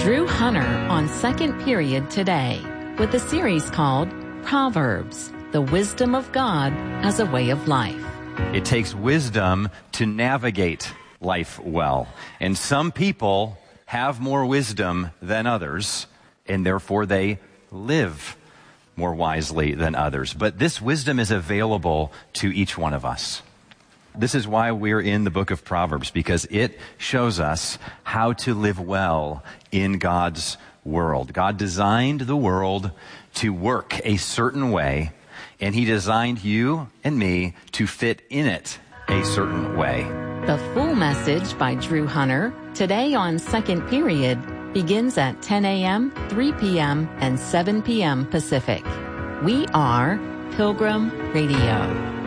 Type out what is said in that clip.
Drew Hunter on Second Period today with a series called Proverbs, the Wisdom of God as a Way of Life. It takes wisdom to navigate life well. And some people have more wisdom than others, and therefore they live more wisely than others. But this wisdom is available to each one of us. This is why we're in the book of Proverbs, because it shows us how to live well in God's world. God designed the world to work a certain way, and He designed you and me to fit in it a certain way. The full message by Drew Hunter, today on Second Period, begins at 10 a.m., 3 p.m., and 7 p.m. Pacific. We are Pilgrim Radio.